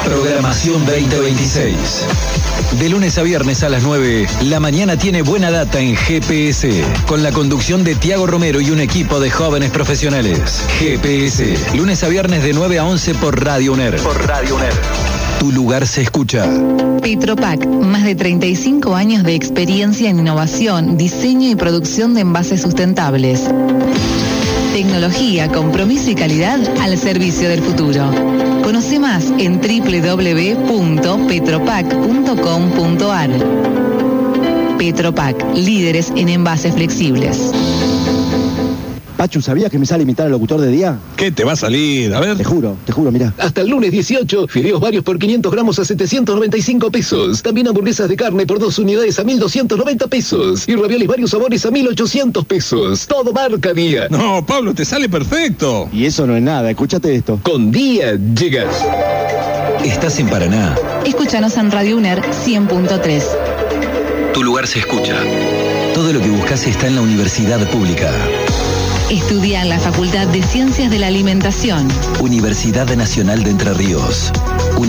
Programación 2026. De lunes a viernes a las 9, la mañana tiene buena data en GPS, con la conducción de Tiago Romero y un equipo de jóvenes profesionales. GPS, lunes a viernes de 9 a 11 por Radio UNER. Tu lugar se escucha. Petropac, más de 35 años de experiencia en innovación, diseño y producción de envases sustentables. Tecnología, compromiso y calidad al servicio del futuro. Conoce más en www.petropac.com.ar. Petropac, líderes en envases flexibles. Pachu, ¿sabías que me sale imitar al locutor de día? ¿Qué te va a salir? A ver. Te juro, mirá. Hasta el lunes 18, fideos varios por 500 gramos a 795 pesos. También hamburguesas de carne por 2 unidades a 1.290 pesos. Y raviolis varios sabores a 1.800 pesos. Todo marca Día. No, Pablo, te sale perfecto. Y eso no es nada, escúchate esto. Con Día llegas. ¿Estás en Paraná? Escúchanos en Radio UNER 100.3. Tu lugar se escucha. Todo lo que buscas está en la universidad pública. Estudia en la Facultad de Ciencias de la Alimentación. Universidad Nacional de Entre Ríos.